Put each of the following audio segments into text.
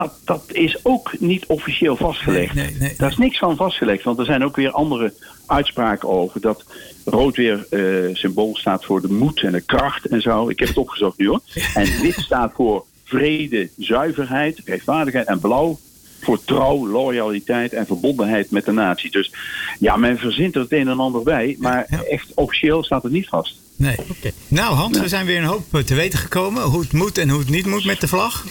dat is ook niet officieel vastgelegd. Nee. Daar is niks van vastgelegd. Want er zijn ook weer andere uitspraken over. Dat rood weer symbool staat voor de moed en de kracht en zo. Ik heb het opgezocht nu hoor. En wit staat voor vrede, zuiverheid, rechtvaardigheid. En blauw voor trouw, loyaliteit en verbondenheid met de natie. Dus ja, men verzint er het een en ander bij. Maar echt officieel staat het niet vast. Nee. Okay. Nou Hans, we zijn weer een hoop te weten gekomen. Hoe het moet en hoe het niet moet met de vlag.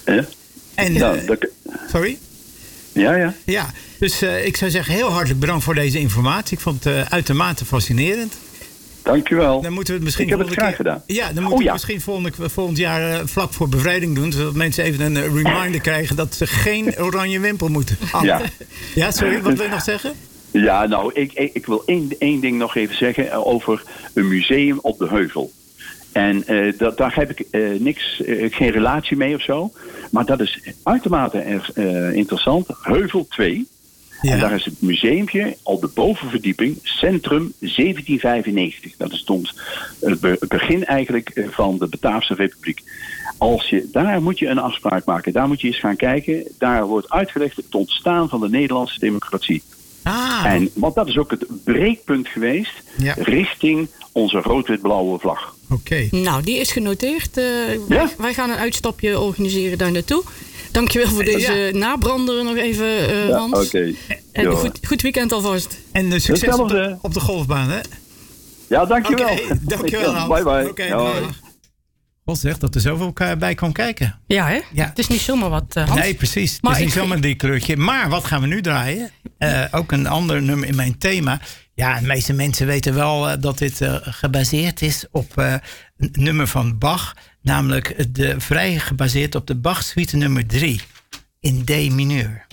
En, sorry? Ja. Ja, dus ik zou zeggen heel hartelijk bedankt voor deze informatie. Ik vond het uitermate fascinerend. Dankjewel. Dan moeten we het misschien ik heb het graag gedaan. Ja, dan moeten we misschien volgend jaar vlak voor bevrijding doen. Zodat mensen even een reminder krijgen dat ze geen oranje wimpel moeten. Ja, sorry, wat wil je nog zeggen? Ja, nou, ik wil één ding nog even zeggen over een museum op de heuvel. En daar heb ik geen relatie mee of zo. Maar dat is uitermate interessant. Heuvel 2. Ja. En daar is het museumpje op de bovenverdieping, Centrum 1795. Dat is het begin eigenlijk van de Bataafse Republiek. Daar moet je een afspraak maken. Daar moet je eens gaan kijken. Daar wordt uitgelegd het ontstaan van de Nederlandse democratie. Want dat is ook het breekpunt geweest richting onze rood-wit-blauwe vlag. Oké. Nou, die is genoteerd. Wij gaan een uitstapje organiseren daar naartoe. Dankjewel voor deze nabrander nog even, Hans. Oké. En goed weekend alvast. En succes op de golfbaan, hè? Ja, dankjewel. Dankjewel, Hans. Bye bye. Okay, God zegt dat er zoveel bij kan kijken. Ja, hè? Ja. Het is niet zomaar wat, Hans. Nee, precies. Het is niet zomaar die kleurtje. Maar wat gaan we nu draaien? Ook een ander nummer in mijn thema. Ja, de meeste mensen weten wel dat dit gebaseerd is op een nummer van Bach. Namelijk vrij gebaseerd op de Bach-suite nummer 3 in D mineur.